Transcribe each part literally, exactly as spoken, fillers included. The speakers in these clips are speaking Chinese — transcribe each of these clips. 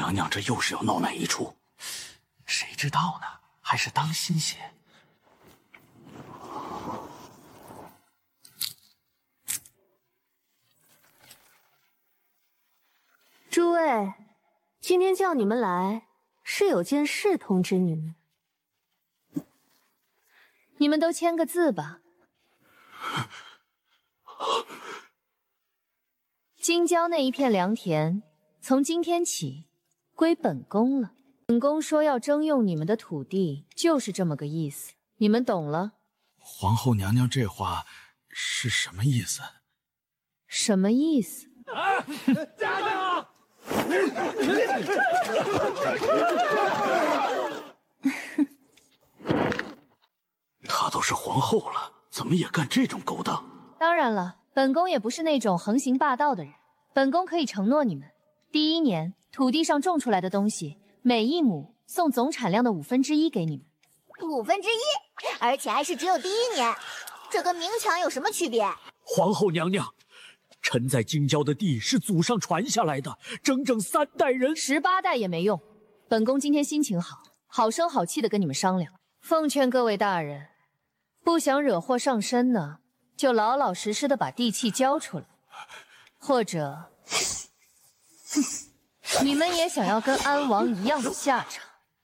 娘娘这又是要闹哪一出？ 谁知道呢？还是当心些。 诸位，今天叫你们来，是有件事通知你们。你们都签个字吧。京郊那一片良田，从今天起归本宫了。本宫说要征用你们的土地，就是这么个意思。你们懂了？ 皇后娘娘这话是什么意思？ 什么意思？ 啊！家长！ 她都是皇后了，怎么也干这种勾当？ 当然了，本宫也不是那种横行霸道的人。本宫可以承诺你们，第一年土地上种出来的东西，每一亩送总产量的五分之一给你们。 五分之一，而且还是只有第一年，这跟明抢有什么区别？ 皇后娘娘，臣在京郊的地是祖上传下来的，整整三代人， 十八代也没用。本宫今天心情好，好声好气的跟你们商量，奉劝各位大人，不想惹祸上身呢，就老老实实的把地契交出来，或者，你们也想要跟安王一样的下场。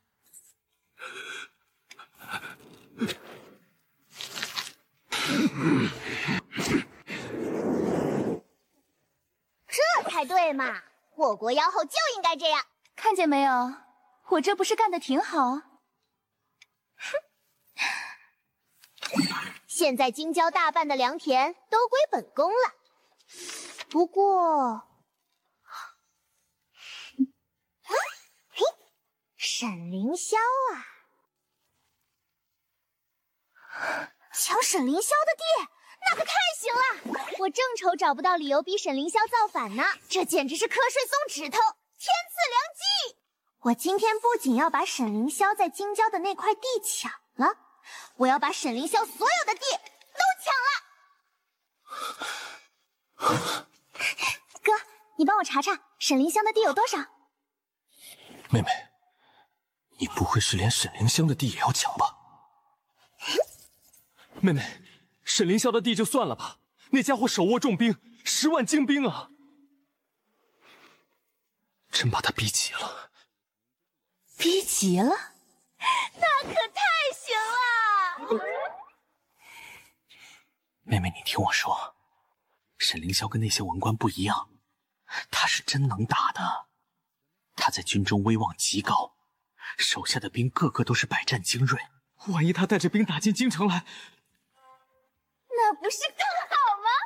这才对嘛！我国妖后就应该这样。 看见没有，我这不是干得挺好？ 哼！现在京郊大半的良田都归本宫了。不过，嘿，沈凌霄啊！抢沈凌霄的地，那可太行了！我正愁找不到理由逼沈凌霄造反呢，这简直是瞌睡松指头，天赐良机！我今天不仅要把沈凌霄在京郊的那块地抢了，我要把沈凌霄所有的地都抢了。哥，你帮我查查沈凌霄的地有多少？ 妹妹，你不会是连沈凌霄的地也要抢吧？妹妹，沈凌霄的地就算了吧，那家伙手握重兵，十万精兵啊！真把他逼急了。 逼急了？ 那可太行了！ 妹妹，你听我说，沈凌霄跟那些文官不一样，他是真能打的。他在军中威望极高，手下的兵个个都是百战精锐。万一他带着兵打进京城来， 那不是更好吗？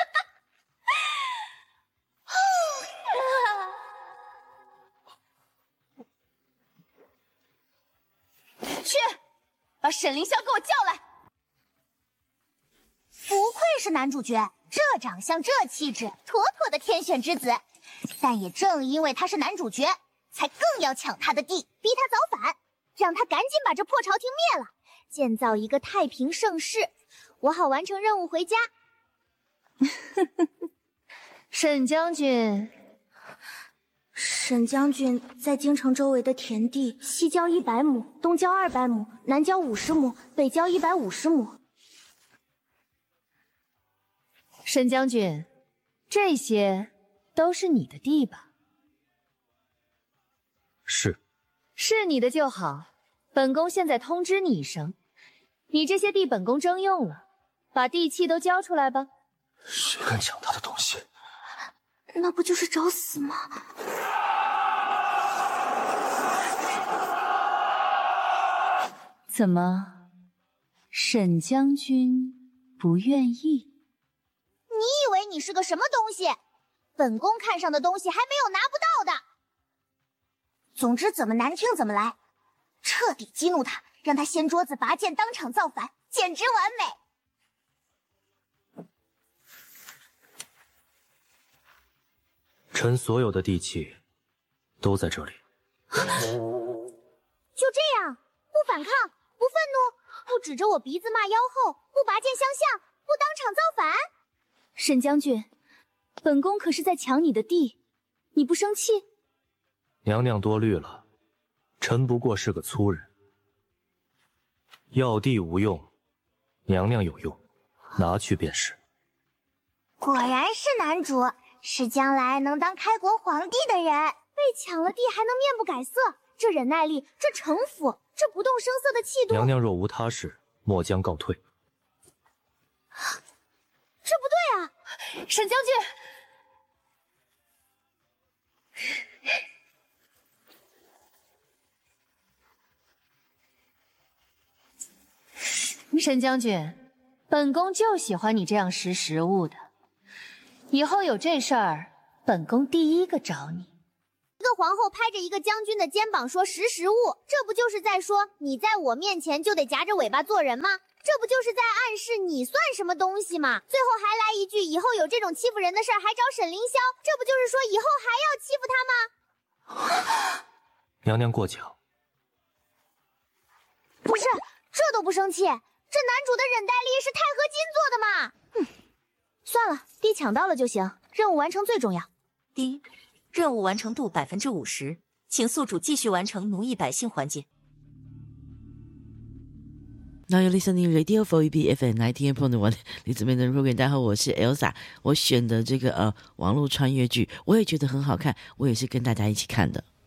去，把沈凌霄给我叫来。 不愧是男主角，这长相这气质，妥妥的天选之子。但也正因为他是男主角，才更要抢他的地，逼他造反，让他赶紧把这破朝廷灭了，建造一个太平盛世，我好完成任务回家。 沈将军， 沈将军在京城周围的田地，西郊一百亩，东郊二百亩，南郊五十亩，北郊一百五十亩。 沈将军，这些都是你的地吧？ 是。 是你的就好。本宫现在通知你一声，你这些地本宫征用了，把地契都交出来吧。 谁敢抢他的东西？ 那不就是找死吗？ 怎么，沈将军不愿意？ 你以为你是个什么东西？本宫看上的东西还没有拿不到的。总之怎么难听怎么来，彻底激怒他，让他掀桌子拔剑当场造反，简直完美。 臣所有的地契都在这里。 就这样，不反抗，不愤怒，不指着我鼻子骂妖后，不拔剑相向，不当场造反。 沈将军，本宫可是在抢你的地，你不生气？ 娘娘多虑了，臣不过是个粗人。要地无用，娘娘有用，拿去便是。 果然是男主，是将来能当开国皇帝的人。被抢了地还能面不改色，这忍耐力，这城府，这不动声色的气度。 娘娘若无他事，末将告退。 这不对啊， 沈将军。沈将军，本宫就喜欢你这样识时务的。以后有这事儿，本宫第一个找你。 一个皇后拍着一个将军的肩膀说识时务，这不就是在说你在我面前就得夹着尾巴做人吗？这不就是在暗示你算什么东西吗？最后还来一句，以后有这种欺负人的事儿还找沈凌霄，这不就是说以后还要欺负他吗？ 娘娘过奖。 不是，这都不生气，这男主的忍耐力是钛合金做的嘛？哼，算了，地抢到了就行，任务完成最重要。 第任务完成度百分之五十，请宿主继续完成奴役百姓环节。 Now you're listening Radio four E B F M ninety-eight point one， 李子妹的 program， 大家好，我是 Elsa。我选的这个呃网络穿越剧，我也觉得很好看，我也是跟大家一起看的。